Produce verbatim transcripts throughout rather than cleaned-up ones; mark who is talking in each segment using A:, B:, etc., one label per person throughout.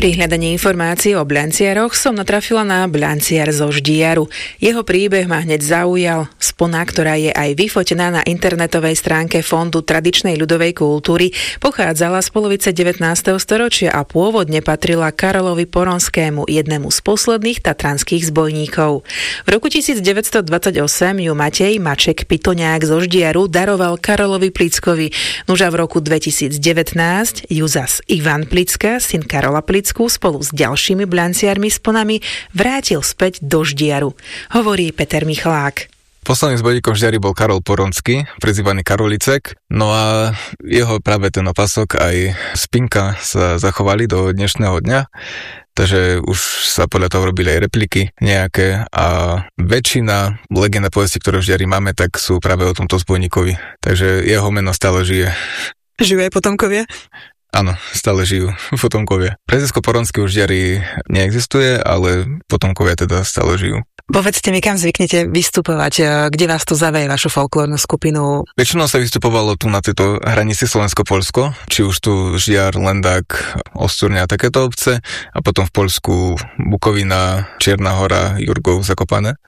A: Pri hľadaní informácií o Blanciaroch som natrafila na Blanciar zo Ždiaru. Jeho príbeh ma hneď zaujal. Spona, ktorá je aj vyfotená na internetovej stránke Fondu tradičnej ľudovej kultúry, pochádzala z polovice devätnásteho storočia a pôvodne patrila Karolovi Poronskému, jednému z posledných tatranských zbojníkov. V roku devätnásťstodvadsaťosem ju Matej Maček Pitoňák zo Ždiaru daroval Karolovi Plickovi. Nuža v roku dvetisícdevätnásť ju zas Ivan Plicka, syn Karola Plicka, spolu s ďalšími Blanciarmi sponami vrátil späť do Ždiaru. Hovorí Peter Michalák.
B: Posledným zbojníkom v Ždiari bol Karol Poronský, prezývaný Karolicek. No a jeho práve ten opasok aj spinka sa zachovali do dnešného dňa. Takže už sa podľa toho robili aj repliky nejaké a väčšina legend a povesti, ktoré v Ždiari máme, tak sú práve o tomto zbojníkovi. Takže jeho meno stále žije.
A: Žijú aj potomkovia?
B: Áno, stále žijú potomkovia. Prezvisko Poronský už v Ždiari neexistuje, ale potomkovia teda stále žijú.
A: Povedzte mi, kam zvyknete vystupovať? Kde vás to zaveje, vašu folklórnu skupinu?
B: Väčšinou sa vystupovalo tu na tejto hranici Slovensko-Poľsko, či už tu Ždiar, Lendák, Osturňa a takéto obce, a potom v Poľsku Bukovina, Čierna Hora, Jurgov, Zakopané.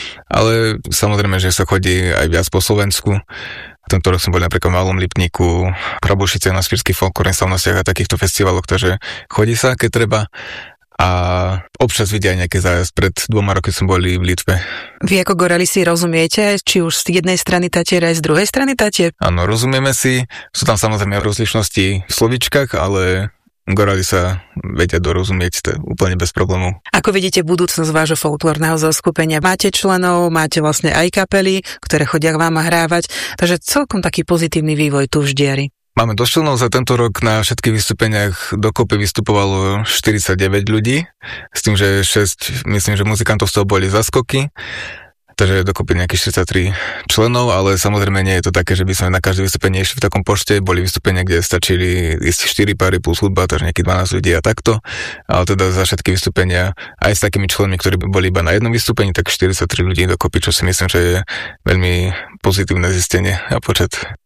B: Ale samozrejme, že sa chodí aj viac po Slovensku. Tento rok som bol napríklad v Malom Lipníku, Prabušice na spírskych folklórnych slavnostiach a takýchto festivaloch, takže chodí sa, keď treba. A občas vidia aj nejaké zájazd. Pred dvoma roky som boli v Litve.
A: Vy ako gorali si rozumiete, či už z jednej strany Tatier aj z druhej strany Tatier?
B: Áno, rozumieme si. Sú tam samozrejme rozlišnosti v slovíčkach, ale gorali sa vedia dorozumieť, to je úplne bez problémov.
A: Ako vidíte budúcnosť vášho folklórneho zoskupenia? Máte členov, máte vlastne aj kapely, ktoré chodia k vám hrávať, takže celkom taký pozitívny vývoj tu v Ždiari.
B: Máme dosť členov, za tento rok na všetkých vystúpeniach dokopy vystupovalo štyridsaťdeväť ľudí, s tým, že šesť, myslím, že muzikantov z toho boli zaskoky. Takže dokopy nejakých štyridsaťtri členov, ale samozrejme nie je to také, že by sme na každé vystúpenie išli v takom počte. Boli vystúpenia, kde stačili ísť štyri páry plus hudba, takže nejakých dvanásť ľudí a takto. Ale teda za všetky vystúpenia, aj s takými členmi, ktorí boli iba na jednom vystúpení, tak štyridsaťtri ľudí dokopy, čo si myslím, že je veľmi pozitívne zistenie a počet.